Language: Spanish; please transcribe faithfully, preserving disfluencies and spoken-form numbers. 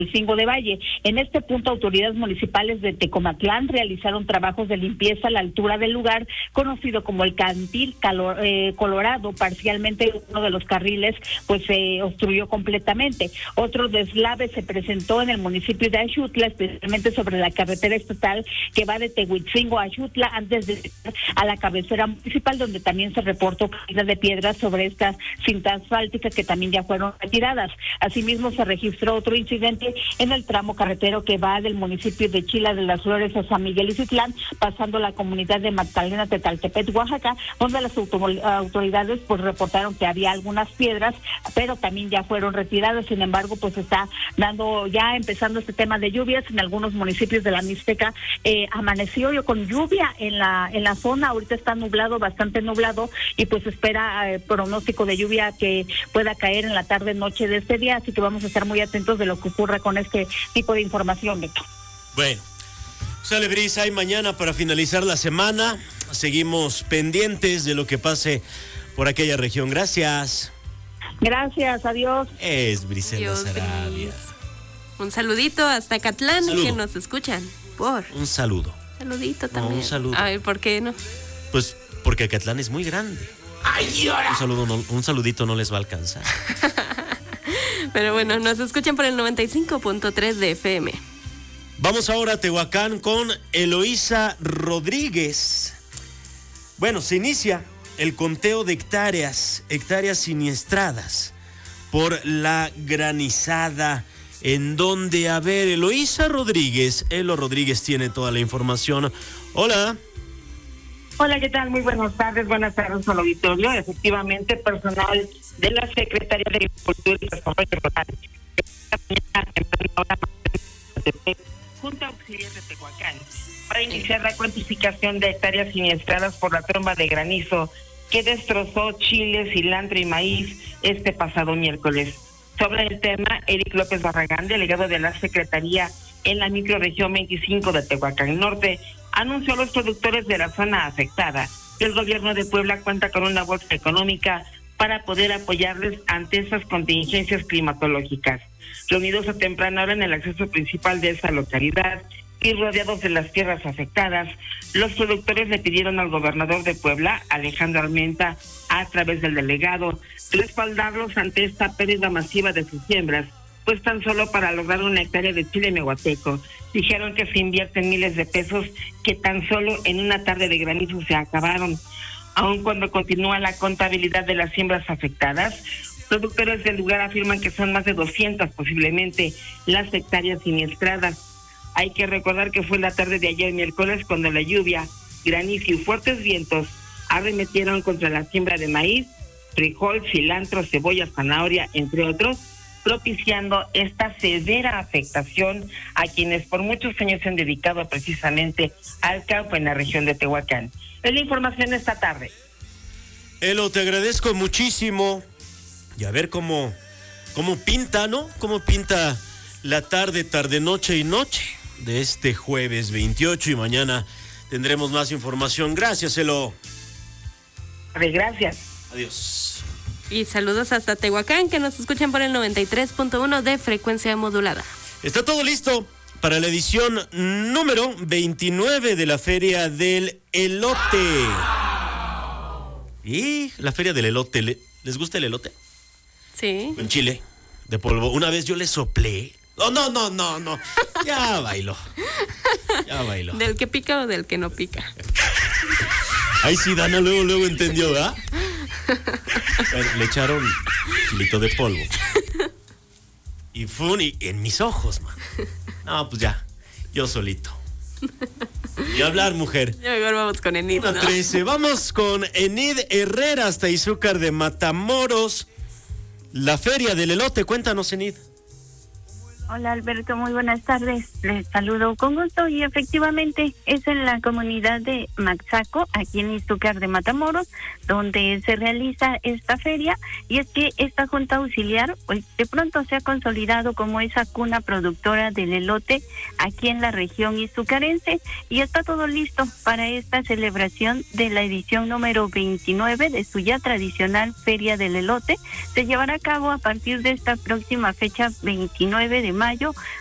Cingo de Valle. En este punto, autoridades municipales de Tecomatlán realizaron trabajos de limpieza a la altura del lugar, conocido como el Cantil Calor, eh, Colorado. Parcialmente uno de los carriles pues se eh, obstruyó completamente. Otro deslave se presentó en el municipio de Axutla, especialmente sobre la carretera estatal que va de Tehuitzingo a Axutla, antes de llegar a la cabecera municipal, donde también se reportó caída de piedras sobre esta cinta asfáltica que también ya fueron retiradas. Asimismo, se registró otro incidente en el tramo carretero que va del municipio de Chila de las Flores a San Miguel Izitlán, pasando la comunidad de Magdalena Tetaltepet, Oaxaca, donde las autoridades pues reportaron que había algunas piedras, pero también ya fueron retiradas. Sin embargo, pues está dando, ya empezando este tema de lluvias en algunos municipios de la Mixteca. Eh, amaneció yo con lluvia en la en la zona, ahorita está nublado, bastante nublado, y pues espera eh, pronóstico de lluvia que pueda caer en la tarde noche de este día, así que vamos a estar muy atentos de lo que ocurra con este tipo de información, Beto. Bueno, sale brisa y mañana para finalizar la semana seguimos pendientes de lo que pase por aquella región. Gracias. Gracias, adiós. Es Briselda Sarabia. Un saludito hasta Catlán, Saludo. Que nos escuchan. Por Un saludo. Saludito también. No, un saludo. A ver, ¿por qué no? Pues porque Catlán es muy grande. Ay, un saludo, no, un saludito no les va a alcanzar. Pero bueno, nos escuchan por el noventa y cinco punto tres de F M. Vamos ahora a Tehuacán con Eloísa Rodríguez. Bueno, se inicia el conteo de hectáreas, hectáreas siniestradas por la granizada. En donde, a ver, Eloísa Rodríguez, Elo Rodríguez tiene toda la información. Hola. Hola, ¿qué tal? Muy buenas tardes, buenas tardes al auditorio. Efectivamente, personal de la Secretaría de Agricultura y Desarrollo Rural, Junta Auxiliar de Tehuacán, para iniciar la cuantificación de hectáreas siniestradas por la tromba de granizo que destrozó chile, cilantro y maíz este pasado miércoles. Sobre el tema, Eric López Barragán, delegado de la Secretaría en la microrregión veinticinco de Tehuacán Norte, anunció a los productores de la zona afectada que el gobierno de Puebla cuenta con una bolsa económica para poder apoyarles ante esas contingencias climatológicas. Reunidos a temprana hora en el acceso principal de esa localidad y rodeados de las tierras afectadas, los productores le pidieron al gobernador de Puebla, Alejandro Armenta, a través del delegado, respaldarlos ante esta pérdida masiva de sus siembras, pues tan solo para lograr una hectárea de chile mehuateco, dijeron que se invierten miles de pesos que tan solo en una tarde de granizo se acabaron. Aun cuando continúa la contabilidad de las siembras afectadas, productores del lugar afirman que son más de doscientas posiblemente las hectáreas siniestradas. Hay que recordar que fue la tarde de ayer miércoles cuando la lluvia, granizo y fuertes vientos arremetieron contra la siembra de maíz, frijol, cilantro, cebolla, zanahoria, entre otros, propiciando esta severa afectación a quienes por muchos años se han dedicado precisamente al campo en la región de Tehuacán. Es la información esta tarde. Elo, te agradezco muchísimo. Y a ver cómo, cómo pinta, ¿no? Cómo pinta la tarde, tarde, noche y noche de este jueves veintiocho, y mañana tendremos más información. Gracias, Elo. Gracias. Adiós. Y saludos hasta Tehuacán, que nos escuchan por el noventa y tres punto uno de frecuencia modulada. Está todo listo para la edición número veintinueve de la Feria del Elote. Y la Feria del Elote, ¿les gusta el elote? Sí. En Chile, de polvo. Una vez yo le soplé. Oh, no, no, no, no. Ya bailó. Ya bailó. ¿Del que pica o del que no pica? Ahí sí, Dana luego, luego entendió, ¿verdad? Bueno, le echaron chilito de polvo. Y fue y en mis ojos, man. No, pues ya, yo solito. Y hablar, mujer. Ya mejor vamos con Enid, Una ¿no? trece. Vamos con Enid Herrera hasta Izúcar de Matamoros. La Feria del Elote. Cuéntanos, Enid. Hola Alberto, muy buenas tardes. Les saludo con gusto y efectivamente es en la comunidad de Maxaco, aquí en Izúcar de Matamoros, donde se realiza esta feria, y es que esta junta auxiliar pues de pronto se ha consolidado como esa cuna productora del elote aquí en la región izucarense, y está todo listo para esta celebración de la edición número veintinueve de su ya tradicional Feria del Elote. Se llevará a cabo a partir de esta próxima fecha veintinueve de mayo